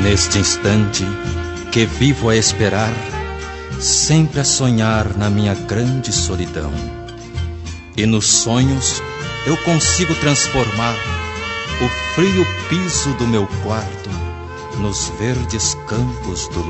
Neste instante que vivo a esperar, sempre a sonhar na minha grande solidão. E nos sonhos eu consigo transformar o frio piso do meu quarto nos verdes campos do